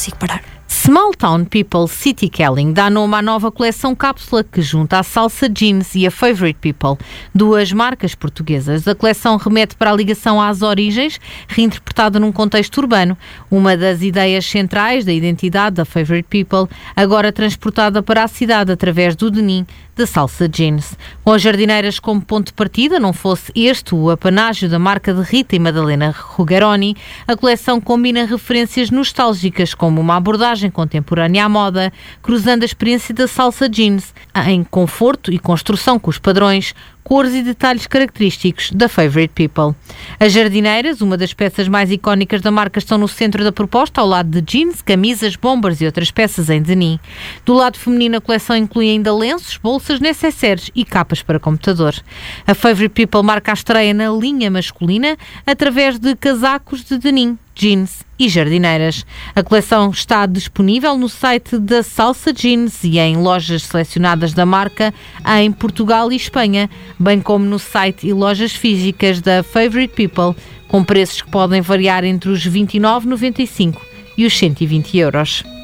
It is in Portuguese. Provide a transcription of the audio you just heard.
consigo parar. Small Town People City Kelling dá nome à nova coleção cápsula que junta a Salsa Jeans e a Favorite People, duas marcas portuguesas. A coleção remete para a ligação às origens, reinterpretada num contexto urbano, uma das ideias centrais da identidade da Favorite People, agora transportada para a cidade através do denim da Salsa Jeans. Com as jardineiras como ponto de partida, não fosse este o apanágio da marca de Rita e Madalena Rugeroni, a coleção combina referências nostálgicas como uma abordagem contemporânea à moda, cruzando a experiência da Salsa Jeans em conforto e construção com os padrões, cores e detalhes característicos da Favorite People. As jardineiras, uma das peças mais icónicas da marca, estão no centro da proposta, ao lado de jeans, camisas, bombers e outras peças em denim. Do lado feminino, a coleção inclui ainda lenços, bolsas, necessaires e capas para computador. A Favorite People marca a estreia na linha masculina através de casacos de denim, jeans e jardineiras. A coleção está disponível no site da Salsa Jeans e em lojas selecionadas da marca em Portugal e Espanha, bem como no site e lojas físicas da Favorite People, com preços que podem variar entre os 29,95 e os 120 euros.